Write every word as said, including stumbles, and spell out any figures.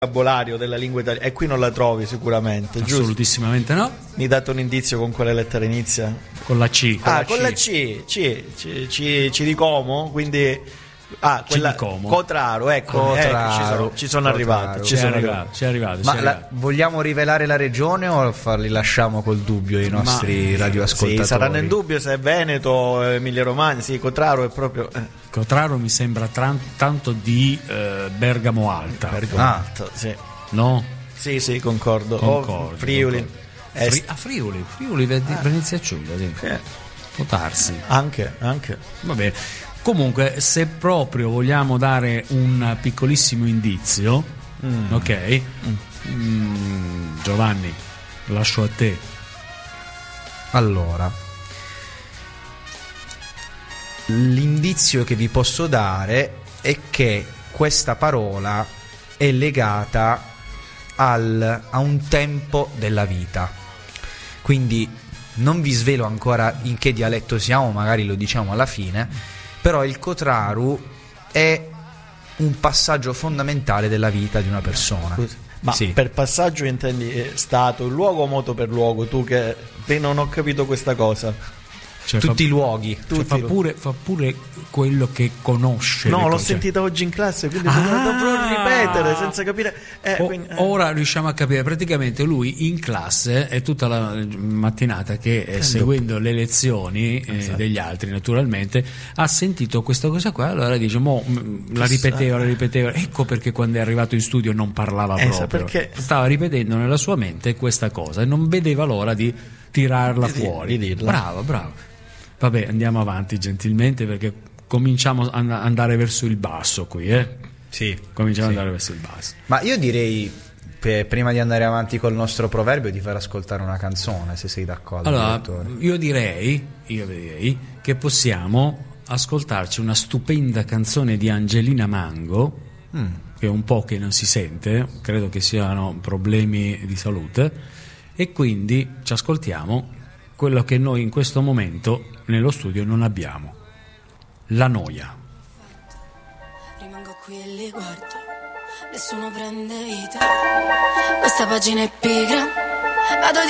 vocabolario della lingua italiana, e qui non la trovi sicuramente, giusto? Assolutamente no. Mi date un indizio con quale lettera inizia? Con la C. Ah, la con C. la C, C, C, C, C di Como, quindi ah, quella di Como. Cotraro, ecco, Cotraro, ecco, ci sono, ci sono Cotraro. arrivato, ci Ci è sono arrivato, arrivato. ci è arrivato. Ma ci è la- arrivato. vogliamo rivelare la regione o farli lasciamo col dubbio i nostri Ma- radioascoltatori? Sì, saranno in dubbio se è Veneto, Emilia Romagna, sì, Cotraro è proprio eh, Cotraro mi sembra tran- tanto di eh, Bergamo Alta. Bergamo Ah. Alto, sì. No? Sì, sì, concordo. Concordo, O Friuli. concordo. Est. Fri- a Friuli, Friuli, Ven- Venezia Giulia, sì. Eh, Può darsi. anche, anche. Va bene. Comunque, se proprio vogliamo dare un piccolissimo indizio, Mm. ok? Mm, Giovanni, lascio a te. Allora, l'indizio che vi posso dare è che questa parola è legata al, a un tempo della vita. Quindi non vi svelo ancora in che dialetto siamo, magari lo diciamo alla fine, però il Cotraru è un passaggio fondamentale della vita di una persona. Scusa. Ma Sì. per passaggio intendi eh, stato, luogo o moto per luogo? Tu che te non ho capito questa cosa. Cioè, Tutti fa, i luoghi. cioè, tutti fa, lo- pure, fa pure quello che conosce. No, le l'ho cose. sentita oggi in classe, quindi Ah! dovrò ripetere senza capire. Eh, O- quindi, eh. Ora riusciamo a capire. Praticamente lui in classe è tutta la mattinata che eh, seguendo le lezioni eh, Esatto. degli altri naturalmente ha sentito questa cosa qua, allora dice mo, mh, la ripeteva, la ripeteva, ecco perché quando è arrivato in studio non parlava Eh, sa proprio, perché- stava ripetendo nella sua mente questa cosa e non vedeva l'ora di tirarla Di dir- fuori. di dirla. Bravo, bravo. Vabbè, andiamo avanti gentilmente perché cominciamo ad andare verso il basso qui, eh? Sì. Cominciamo Sì. ad andare verso il basso. Ma io direi, pe- prima di andare avanti col nostro proverbio, di far ascoltare una canzone, se sei d'accordo. Allora, direttore. io direi, io direi che possiamo ascoltarci una stupenda canzone di Angelina Mango, Mm. che è un po' che non si sente, credo che siano problemi di salute, e quindi ci ascoltiamo quello che noi in questo momento nello studio non abbiamo, la noia. Rimango qui e li guardo, nessuno prende vita. Questa pagina è pigra, vado